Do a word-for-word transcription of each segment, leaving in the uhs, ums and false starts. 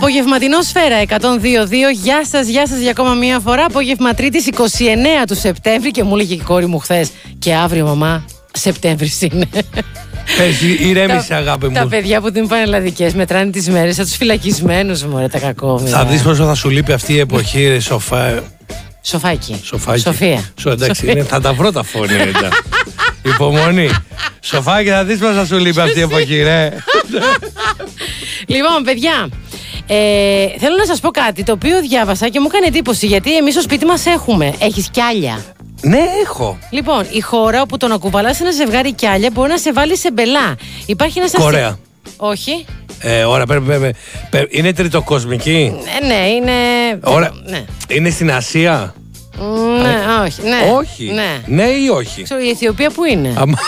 Απογευματινό Σφαίρα εκατόν δύο κόμμα δύο. Γεια σας, γεια σας για ακόμα μία φορά. Απόγευμα Τρίτης είκοσι εννέα του Σεπτέμβρη. Και μου έλεγε η κόρη μου χθες, και αύριο μαμά Σεπτέμβρης είναι. Πες, ηρέμησε αγάπη μου. Τα παιδιά που την πανελλαδικές μετράνε τις μέρες, σαν τους φυλακισμένους μωρέ τα κακόμοιρα. Θα δεις πόσο θα σου λείπει αυτή η εποχή, ρε Σοφά. Σοφάκι. Σοφάκι. Σοφία. Σο, εντάξει, είναι, θα τα βρω τα φωνή. Υπομονή. Σοφάκι, θα δεις πόσο θα σου λείπει αυτή η εποχή, ρε. Λοιπόν, παιδιά, ε, θέλω να σας πω κάτι το οποίο διάβασα και μου έκανε εντύπωση, γιατί εμείς στο σπίτι μας έχουμε. Έχεις κιάλια? Ναι, έχω. Λοιπόν, η χώρα όπου το να κουβαλάς ένα ζευγάρι κιάλια μπορεί να σε βάλει σε μπελά. Υπάρχει ένας Κορέα. ασυ... Όχι. Ε, ώρα, πρέπει, πρέπει, πρέπει. Είναι τριτοκοσμική. Ναι, ναι, είναι. Ώρα. Ναι. Είναι στην Ασία. Ναι, Α, όχι. Ναι. Όχι. Ναι. Ναι ή όχι. Ξέρω, η Αιθιοπία που είναι? Αμα...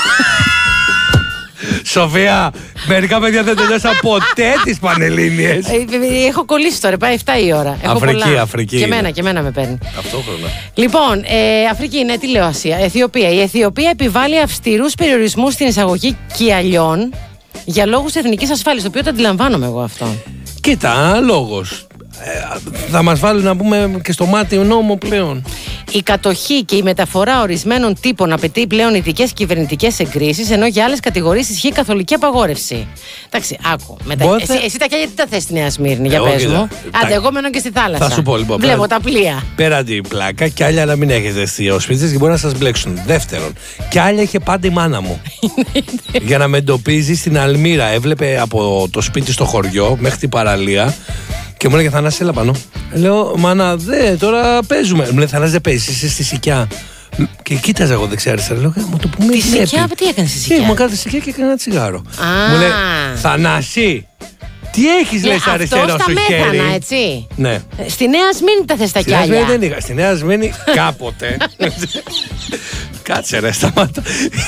Σοφία, μερικά παιδιά δεν τελειώσαν ποτέ τις Πανελλήνιες. Ε, έχω κολλήσει τώρα, πάει εφτά η ώρα. Έχω Αφρική, πολλά. Αφρική. Και είναι. εμένα, και εμένα με παίρνει. Ταυτόχρονα. Λοιπόν, ε, Αφρική, ναι, τι λέω Ασία. Αιθιοπία. Η Αιθιοπία επιβάλλει αυστηρούς περιορισμούς στην εισαγωγή κιαλιών για λόγους εθνικής ασφάλειας, το οποίο το αντιλαμβάνομαι εγώ αυτό. Κοίτα, λόγος. Ε, θα μας βάλουν να πούμε και στο μάτι νόμο πλέον. Η κατοχή και η μεταφορά ορισμένων τύπων απαιτεί πλέον ειδικές κυβερνητικές εγκρίσεις, ενώ για άλλες κατηγορίες ισχύει καθολική απαγόρευση. Εντάξει, άκου. Μετα... Μπορείτε... Εσύ, εσύ τα κιάλια τι τα θες στη Νέα Σμύρνη, για Εγώ, πες κοίτα, μου. τα... Άντε, εγώ μένω και στη θάλασσα. Θα σου πω λοιπόν. Βλέπω πέρα... τα πλοία. Πέρα την πλάκα, κι άλλα να μην έχετε στο σπίτι σας και μπορεί να σας μπλέξουν. Δεύτερον, κι άλλα είχε πάντα η μάνα μου. Για να με εντοπίζει στην Αλμύρα. Έβλεπε από το σπίτι στο χωριό μέχρι την παραλία. Και μου έλεγε Θανάση, έλα πάνω. Λέω, μάνα, δε, τώρα παίζουμε. Μου λέει, Θανάση, δεν παίζεις, είσαι στη Σικιά. Και κοίταζα εγώ δεξιά-αριστερά. Λέω, μου το πούμε. Τη Σικιά, τι έκανε στη Σικιά? Μου έκανε τη Σικιά και έκανα ένα τσιγάρο. Α. Μου λέει, Θανάση, τι έχεις, λέει, στα αριστερό σου χέρι? Αυτό στα Μέθανα, έτσι. Ναι. Στη Νέα Σμύρνη τα θες τα Στη Νέα κιάλια? Σμύρνη δεν είχα. Στη Νέα Σμύρνη κάποτε. Κάτσε ρε, σταμάτα.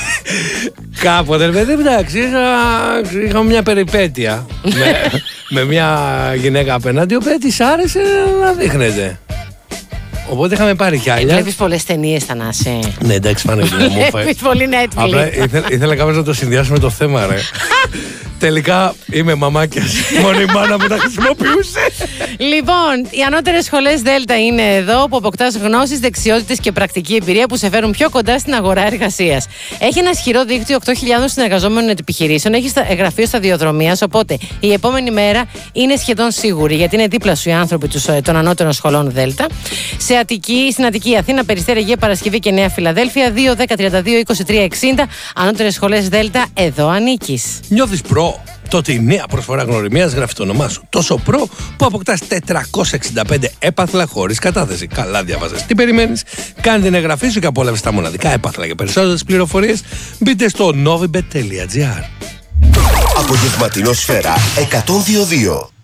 Κάποτε, ρε παιδί, εντάξει, είχα, είχα μια περιπέτεια με, με μια γυναίκα απέναντι, η οποία της άρεσε να δείχνεται. Οπότε είχαμε πάρει κιάλια. Βλέπεις πολλές ταινίες, Θανάση? Ναι, εντάξει, πάνε και μου Βλέπεις πολύ Netflix. Απλά ήθελα, ήθελα κάποιος να το συνδυάσουμε το θέμα, ρε. Τελικά είμαι μαμάκιας. Μόνο η μάνα μου τα χρησιμοποιούσε. Λοιπόν, οι ανώτερες σχολές Δέλτα είναι εδώ, που αποκτάς γνώσεις, δεξιότητες και πρακτική εμπειρία που σε φέρουν πιο κοντά στην αγορά εργασίας. Έχει ένα ισχυρό δίκτυο οκτώ χιλιάδων συνεργαζόμενων επιχειρήσεων, έχει γραφείο σταδιοδρομίας, οπότε η επόμενη μέρα είναι σχεδόν σίγουρη, γιατί είναι δίπλα σου οι άνθρωποι των ανώτερων σχολών Δέλτα. Σε Αττική, στην Αττική, Αθήνα, Περιστέρι, Αιγαία, Παρασκευή και Νέα Φιλαδέλφια, δύο δέκα τριάντα δύο είκοσι τρία εξήντα. Ανώτερες σχολές Δέλτα, εδώ ανήκεις. Νιώθεις προ? Τότε η νέα προσφορά γνωριμίας γράφει το όνομά σου. Τόσο προ που αποκτάς τετρακόσια εξήντα πέντε έπαθλα χωρίς κατάθεση. Καλά διάβαζες. Τι περιμένεις? Κάνε την εγγραφή σου και απόλαυσε τα μοναδικά έπαθλα. Για περισσότερες πληροφορίες μπείτε στο novibet τελεία gr. Απογευματινό Σφαίρα εκατόν δύο κόμμα δύο.